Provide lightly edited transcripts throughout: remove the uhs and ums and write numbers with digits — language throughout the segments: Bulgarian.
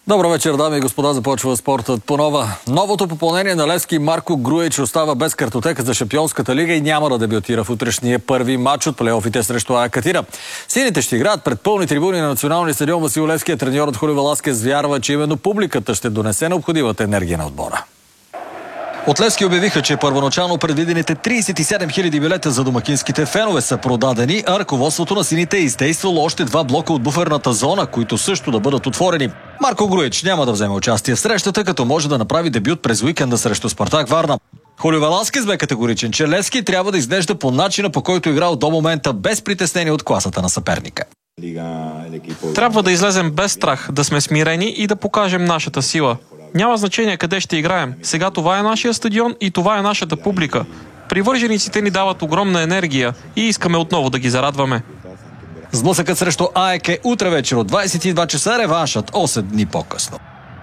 Добър вечер, дами и господа, започва спортът по нова. Новото попълнение на Левски Марко Груевич остава без картотека за Шампионската лига и няма да дебютира в утрешния първи матч от плейофите срещу АЕК Атина. Сините ще играят пред пълни трибуни на националния стадион Васил Левски. Треньорът Хулио Веласкес вярва, че именно публиката ще донесе необходимата енергия на отбора. От Левски обявиха, че първоначално предвидените 37 000 билета за домакинските фенове са продадени, а ръководството на сините е издействало още 2 блока от буферната зона, които също да бъдат отворени. Марко Груевич няма да вземе участие в срещата, като може да направи дебют през уикенда срещу Спартак Варна. Хулио Веласкес бе категоричен, че Левски трябва да изглежда по начина, по който играл до момента, без притеснение от класата на съперника. Трябва да излезем без страх, да сме смирени и да покажем нашата сила. Няма значение къде ще играем. Сега това е нашия стадион и това е нашата публика. Привържениците ни дават огромна енергия и искаме отново да ги зарадваме. Сблъсъкът срещу АЕК е утре вечер от 22 часа, реваншът 8 дни по-късно.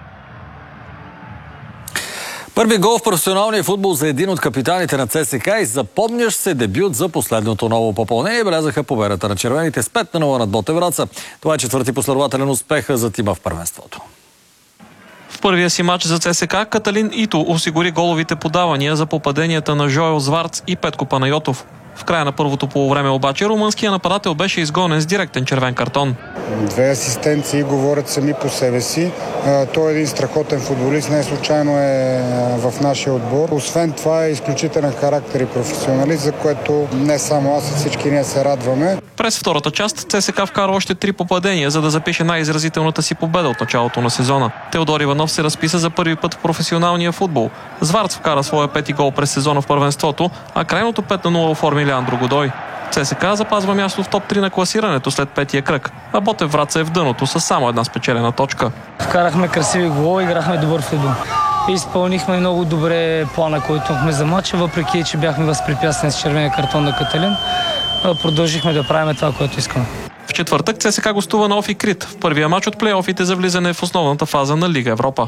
Първи гол в професионалния футбол за един от капитаните на ЦСК и запомнящ се дебют за последното ново попълнение белязаха победата на червените с 5-0 над Ботев Враца. Това е четвърти последователен успех за тима в първенството. В първия си матч за ЦСК Каталин Ито осигури головите подавания за попаденията на Жоел Зварц и Петко Панайотов. В края на първото полувреме обаче румънският нападател беше изгонен с директен червен картон. 2 асистенции говорят сами по себе си. Той е един страхотен футболист, не случайно е в нашия отбор. Освен това е изключителен характер и професионалист, за което не само аз, а всички ние се радваме. През втората част ЦСК вкара още 3 попадения, за да запише най-изразителната си победа от началото на сезона. Теодор Иванов се разписа за първи път в професионалния футбол. Зварц вкара своя 5-ти гол през сезона в първенството, а крайното 5-0 оформи Леандро Годой. ЦСК запазва място в топ 3 на класирането след 5-тия кръг, а Ботев Враца е в дъното с само една спечелена точка. Вкарахме красиви голови, играхме добър футбол. Изпълнихме много добре плана, който имахме за матча, въпреки че бяхме възпрепятствани с червения картон на Каталин. Продължихме да правим това, което искаме. В четвъртък ЦСК гостува на Офи Крит в първия матч от плейофите за влизане в основната фаза на Лига Европа.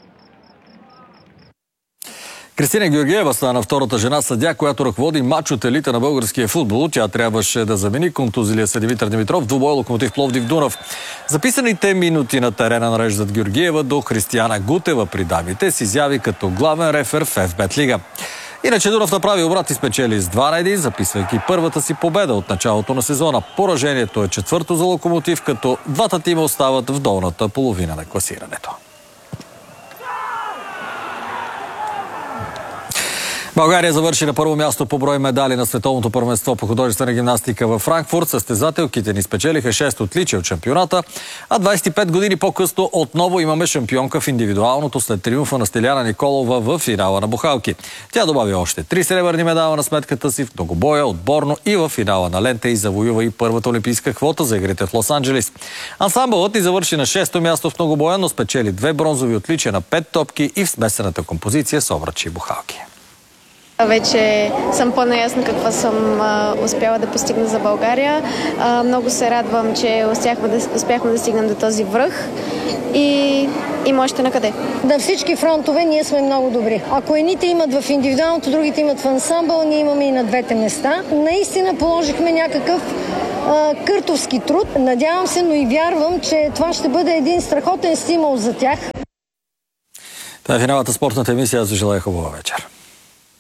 Кристина Георгиева стана втората жена съдия, която ръководи матч от елита на българския футбол. Тя трябваше да замени контузилия се Димитър Димитров в двубой Локомотив Пловдив Дунав. Записаните минути на терена нареждат Георгиева до Християна Гутева при дамите с изяви като главен рефер в ФБ Лига. Иначе Дунав направи обрат и спечели с 2-1, записвайки първата си победа от началото на сезона. Поражението е четвърто за Локомотив, като двата тима остават в долната половина на класирането. България завърши на първо място по брой медали на световното първенство по художествена гимнастика във Франкфурт. Състезателките ни спечелиха 6 отличия от шампионата, а 25 години по-късно отново имаме шампионка в индивидуалното след триумфа на Стиляна Николова в финала на бухалки. Тя добави още 3 сребърни медала на сметката си в многобоя, отборно и в финала на лента и завоюва и първата олимпийска квота за игрите в Лос-Анджелис. Ансамбълът ни завърши на 6-то място в многобоя, но спечели 2 бронзови отличия на 5 топки и в смесената композиция с обръчи и бухалки. Вече съм по-наясна какво съм успяла да постигна за България. Много се радвам, че успяхме да стигнем до този връх и има още на къде. На всички фронтове ние сме много добри. Ако едните имат в индивидуалното, другите имат в ансамбъл, ние имаме и на двете места. Наистина положихме някакъв къртовски труд. Надявам се, но и вярвам, че това ще бъде един страхотен стимул за тях. Това е финалната спортната емисия. Аз ви желая хубава вечер.